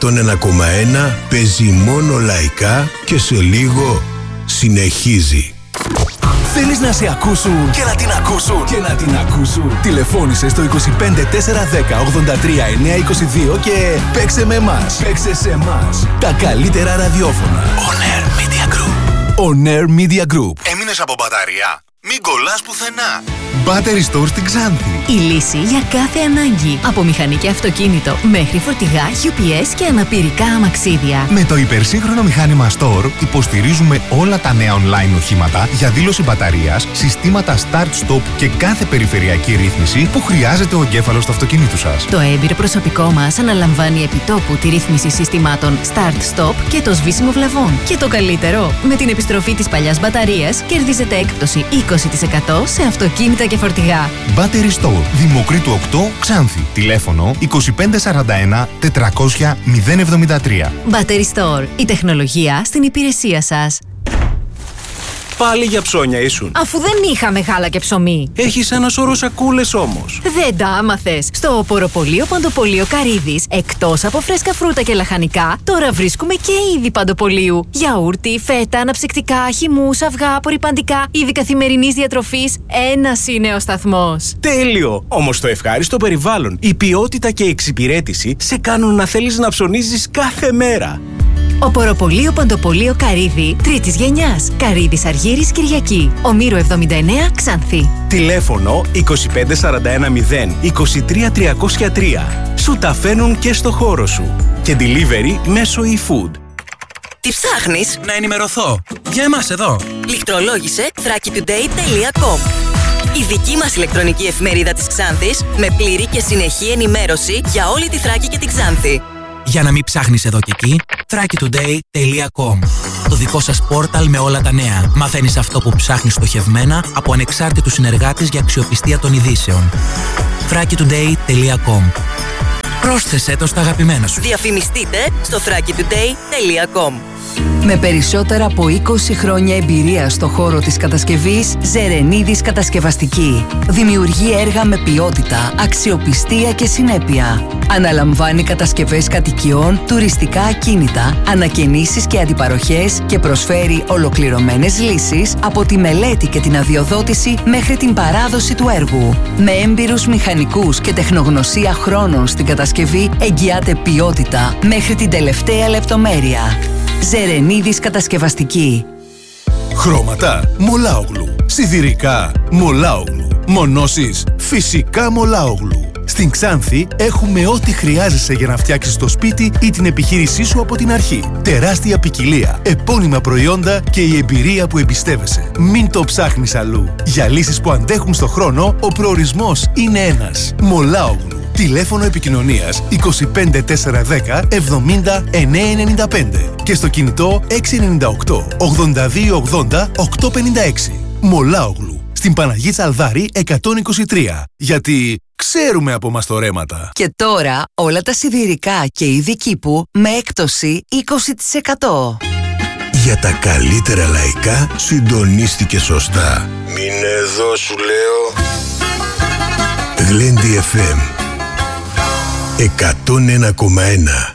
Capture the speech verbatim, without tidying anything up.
εκατόν ένα κόμμα ένα παίζει μόνο λαϊκά και σε λίγο συνεχίζει. Θέλεις να σε ακούσουν και να την ακούσουν και να την ακούσουν. Τηλεφώνησε στο είκοσι πέντε τετρακόσια δέκα ογδόντα τρία εννιακόσια είκοσι δύο και παίξε με εμάς. Παίξε σε εμάς. Τα καλύτερα ραδιόφωνα. On Air Media Group. On Air Media Group. Έμεινες από μπαταρία? Μην κολλάς πουθενά. Battery Store στην Ξάνθη. Η λύση για κάθε ανάγκη. Από μηχανή και αυτοκίνητο μέχρι φορτηγά, γιου πι ες και αναπηρικά αμαξίδια. Με το υπερσύγχρονο μηχάνημα Store υποστηρίζουμε όλα τα νέα online οχήματα για δήλωση μπαταρίας, συστήματα Start-Stop και κάθε περιφερειακή ρύθμιση που χρειάζεται ο εγκέφαλος του αυτοκινήτου σας. Το έμπειρο προσωπικό μας αναλαμβάνει επιτόπου τη ρύθμιση συστημάτων Start-Stop και το σβήσιμο βλαβών. Και το καλύτερο, με την επιστροφή της παλιάς μπαταρίας κερδίζετε έκπτωση είκοσι τοις εκατό σε αυτοκίνητα και φορτηγά. Battery Store, Δημοκρίτου οκτώ, Ξάνθη. Τηλέφωνο είκοσι πέντε σαράντα ένα τετρακόσια μηδέν εβδομήντα τρία. Battery Store, η τεχνολογία στην υπηρεσία σας. Πάλι για ψώνια ήσουν? Αφού δεν είχαμε γάλα και ψωμί. Έχεις ένα σωρό σακούλες όμως. Δεν τα άμαθες. Στο Οποροπωλείο Παντοπωλείο Καρύδης, εκτός από φρέσκα φρούτα και λαχανικά, τώρα βρίσκουμε και είδη παντοπωλείου. Γιαούρτι, φέτα, αναψυκτικά, χυμούς, αυγά, απορρυπαντικά, είδη καθημερινής διατροφής. Ένας είναι ο σταθμός. Τέλειο! Όμως το ευχάριστο περιβάλλον, η ποιότητα και η εξυπηρέτηση σε κάνουν να θέλεις να ψωνίζεις κάθε μέρα. Οποροπωλείο Παντοπωλείο Καρύδη, τρίτης γενιάς. Καρύδης Αργύρης Κυριακή. Ομήρου εβδομήντα εννέα, Ξάνθη. Τηλέφωνο είκοσι πέντε σαράντα ένα μηδέν είκοσι τρία τριακόσια τρία. Σου τα φέρνουν και στο χώρο σου. Και delivery μέσω eFood. Τι ψάχνεις? Να ενημερωθώ. Για εμάς εδώ. Λιχτρολόγησε θράκη τουντέι τελεία κομ. Η δική μας ηλεκτρονική εφημερίδα της Ξάνθης με πλήρη και συνεχή ενημέρωση για όλη τη Θράκη και την Ξάνθη. Για να μην ψάχνεις εδώ και εκεί, θράκη τουντέι τελεία κομ. Το δικό σας πόρταλ με όλα τα νέα. Μαθαίνεις αυτό που ψάχνεις στοχευμένα από ανεξάρτητους συνεργάτες για αξιοπιστία των ειδήσεων. θράκη τουντέι τελεία κομ. Πρόσθεσέ το στα αγαπημένα σου. Διαφημιστείτε στο θράκη τουντέι τελεία κομ. Με περισσότερα από είκοσι χρόνια εμπειρία στο χώρο της κατασκευής, Ζερενίδης Κατασκευαστική. Δημιουργεί έργα με ποιότητα, αξιοπιστία και συνέπεια. Αναλαμβάνει κατασκευές κατοικιών, τουριστικά ακίνητα, ανακαινήσεις και αντιπαροχές και προσφέρει ολοκληρωμένες λύσεις από τη μελέτη και την αδειοδότηση μέχρι την παράδοση του έργου. Με έμπειρους μηχανικούς και τεχνογνωσία χρόνων στην κατασκευή εγγυάται ποιότητα μέχρι την τελευταία λεπτομέρεια. Ζερενίδης Κατασκευαστική. Χρώματα Μολάογλου. Σιδηρικά Μολάογλου. Μονώσεις φυσικά Μολάογλου. Στην Ξάνθη έχουμε ό,τι χρειάζεσαι για να φτιάξεις το σπίτι ή την επιχείρησή σου από την αρχή. Τεράστια ποικιλία, επώνυμα προϊόντα και η εμπειρία που εμπιστεύεσαι. Μην το ψάχνεις αλλού. Για λύσεις που αντέχουν στο χρόνο, ο προορισμός είναι ένας. Μολάογλου. Τηλέφωνο επικοινωνίας είκοσι πέντε τετρακόσια δέκα εβδομήντα εννιακόσια ενενήντα πέντε και στο κινητό έξι εννιά οκτώ ογδόντα δύο ογδόντα οκτακόσια πενήντα έξι. Μολάογλου. Στην Παναγή Τσαλδάρη εκατόν είκοσι τρία. Γιατί ξέρουμε από μαστορέματα. Και τώρα όλα τα σιδηρικά και είδη κήπου με έκπτωση είκοσι τοις εκατό. Για τα καλύτερα λαϊκά συντονίστηκε σωστά. Μην εδώ σου λέω. Γλέντι εφ εμ εκατόν ένα κόμμα ένα.